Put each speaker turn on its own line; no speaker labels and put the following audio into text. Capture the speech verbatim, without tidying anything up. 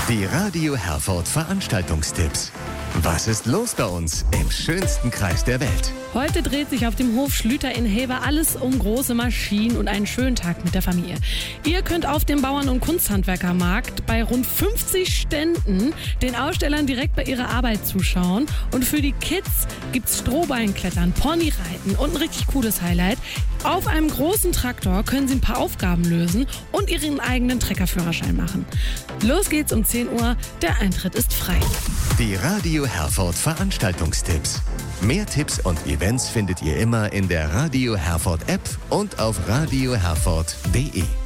Die Radio Herford Veranstaltungstipps. Was ist los bei uns im schönsten Kreis der Welt?
Heute dreht sich auf dem Hof Schlüter in Hever alles um große Maschinen und einen schönen Tag mit der Familie. Ihr könnt auf dem Bauern- und Kunsthandwerkermarkt bei rund fünfzig Ständen den Ausstellern direkt bei ihrer Arbeit zuschauen. Und für die Kids gibt's Strohballenklettern, Ponyreiten und ein richtig cooles Highlight. Auf einem großen Traktor können sie ein paar Aufgaben lösen und ihren eigenen Treckerführerschein machen. Los geht's um zehn Uhr, der Eintritt ist frei.
Die Radio Herford Veranstaltungstipps. Mehr Tipps und Events findet ihr immer in der Radio Herford App und auf radio herford punkt de.